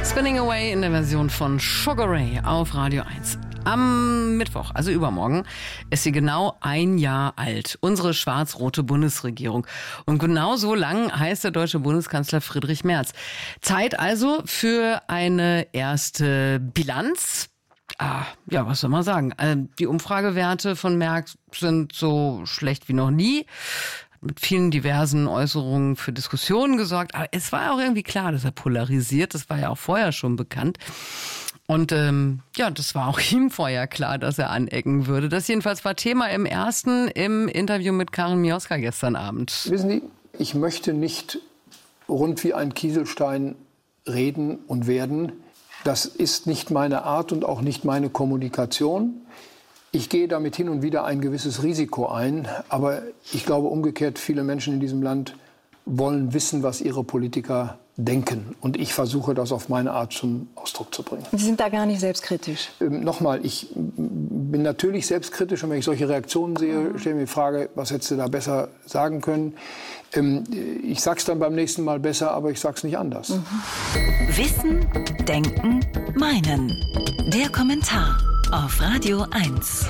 Spinning Away in der Version von Sugar Ray auf Radio 1. Am Mittwoch, also übermorgen, ist sie genau ein Jahr alt. Unsere schwarz-rote Bundesregierung. Und genau so lang heißt der deutsche Bundeskanzler Friedrich Merz. Zeit also für eine erste Bilanz. Ja, was soll man sagen? Die Umfragewerte von Merz sind so schlecht wie noch nie. Mit vielen diversen Äußerungen für Diskussionen gesorgt. Aber es war auch irgendwie klar, dass er polarisiert. Das war ja auch vorher schon bekannt. Und das war auch ihm vorher klar, dass er anecken würde. Das jedenfalls war Thema im Interview mit Karin Mioska gestern Abend. Wissen Sie, ich möchte nicht rund wie ein Kieselstein reden und werden. Das ist nicht meine Art und auch nicht meine Kommunikation. Ich gehe damit hin und wieder ein gewisses Risiko ein, aber ich glaube umgekehrt, viele Menschen in diesem Land wollen wissen, was ihre Politiker denken. Und ich versuche, das auf meine Art zum Ausdruck zu bringen. Sie sind da gar nicht selbstkritisch? Nochmal, ich bin natürlich selbstkritisch und wenn ich solche Reaktionen sehe, stelle ich mir die Frage, was hättest du da besser sagen können? Ich sag's dann beim nächsten Mal besser, aber ich sag's nicht anders. Wissen, Denken, Meinen. Der Kommentar auf Radio 1.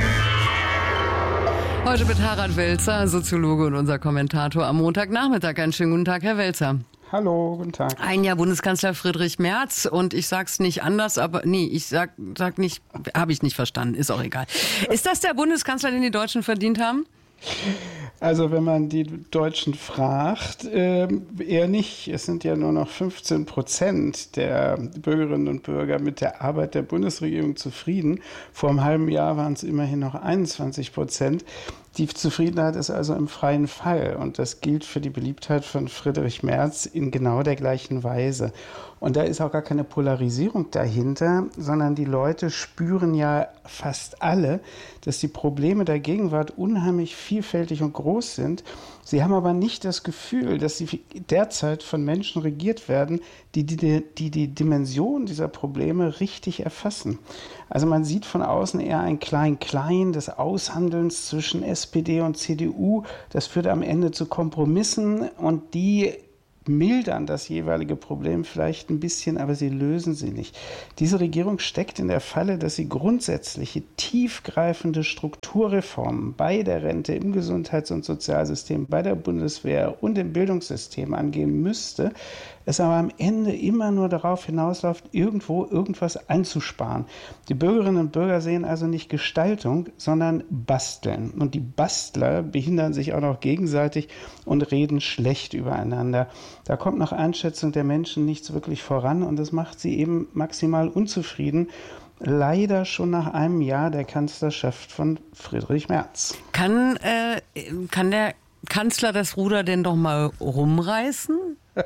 Heute mit Harald Welzer, Soziologe und unser Kommentator am Montagnachmittag. Einen schönen guten Tag, Herr Welzer. Hallo, guten Tag. Ein Jahr Bundeskanzler Friedrich Merz und ich sag's nicht anders, aber nee, ich sag nicht, habe ich nicht verstanden, ist auch egal. Ist das der Bundeskanzler, den die Deutschen verdient haben? Also wenn man die Deutschen fragt, eher nicht. Es sind ja nur noch 15% der Bürgerinnen und Bürger mit der Arbeit der Bundesregierung zufrieden. Vor einem halben Jahr waren es immerhin noch 21%. Die Zufriedenheit ist also im freien Fall und das gilt für die Beliebtheit von Friedrich Merz in genau der gleichen Weise. Und da ist auch gar keine Polarisierung dahinter, sondern die Leute spüren ja fast alle, dass die Probleme der Gegenwart unheimlich vielfältig und groß sind. Sie haben aber nicht das Gefühl, dass sie derzeit von Menschen regiert werden, die Dimension dieser Probleme richtig erfassen. Also man sieht von außen eher ein Klein-Klein des Aushandelns zwischen SPD und CDU. Das führt am Ende zu Kompromissen und die mildern das jeweilige Problem vielleicht ein bisschen, aber sie lösen sie nicht. Diese Regierung steckt in der Falle, dass sie grundsätzliche, tiefgreifende Strukturreformen bei der Rente, im Gesundheits- und Sozialsystem, bei der Bundeswehr und im Bildungssystem angehen müsste, es aber am Ende immer nur darauf hinausläuft, irgendwo irgendwas einzusparen. Die Bürgerinnen und Bürger sehen also nicht Gestaltung, sondern Basteln. Und die Bastler behindern sich auch noch gegenseitig und reden schlecht übereinander. Da kommt nach Einschätzung der Menschen nichts wirklich voran und das macht sie eben maximal unzufrieden. Leider schon nach einem Jahr der Kanzlerschaft von Friedrich Merz. Kann der Kanzler das Ruder denn doch mal rumreißen?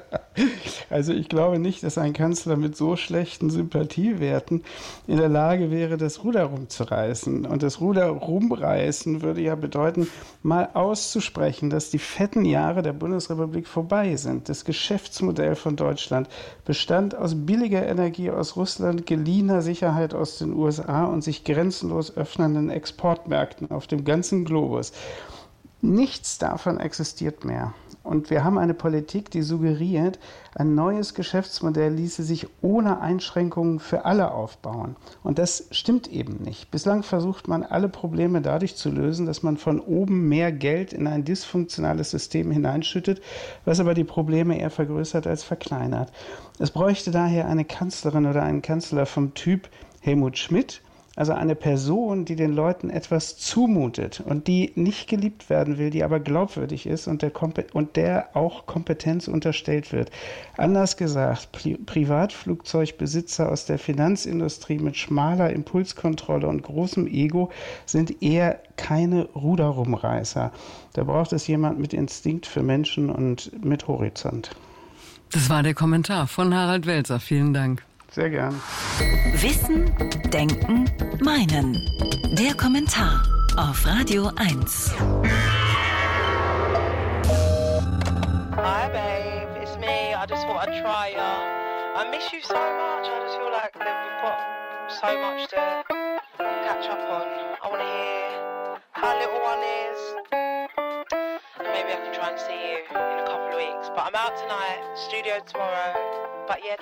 Also ich glaube nicht, dass ein Kanzler mit so schlechten Sympathiewerten in der Lage wäre, das Ruder rumzureißen. Und das Ruder rumreißen würde ja bedeuten, mal auszusprechen, dass die fetten Jahre der Bundesrepublik vorbei sind. Das Geschäftsmodell von Deutschland bestand aus billiger Energie aus Russland, geliehener Sicherheit aus den USA und sich grenzenlos öffnenden Exportmärkten auf dem ganzen Globus. Nichts davon existiert mehr. Und wir haben eine Politik, die suggeriert, ein neues Geschäftsmodell ließe sich ohne Einschränkungen für alle aufbauen. Und das stimmt eben nicht. Bislang versucht man, alle Probleme dadurch zu lösen, dass man von oben mehr Geld in ein dysfunktionales System hineinschüttet, was aber die Probleme eher vergrößert als verkleinert. Es bräuchte daher eine Kanzlerin oder einen Kanzler vom Typ Helmut Schmidt, also eine Person, die den Leuten etwas zumutet und die nicht geliebt werden will, die aber glaubwürdig ist und der auch Kompetenz unterstellt wird. Anders gesagt, Privatflugzeugbesitzer aus der Finanzindustrie mit schmaler Impulskontrolle und großem Ego sind eher keine Ruderrumreißer. Da braucht es jemand mit Instinkt für Menschen und mit Horizont. Das war der Kommentar von Harald Welzer. Vielen Dank. Sehr gern. Wissen, Denken, Meinen. Der Kommentar auf Radio 1. Hi babe, it's me. I just thought I'd try ya. I miss you so much. I just feel like we've got so much to catch up on. I want to hear how little one is. And maybe I can try and see you in a couple of weeks. But I'm out tonight, studio tomorrow. But yeah,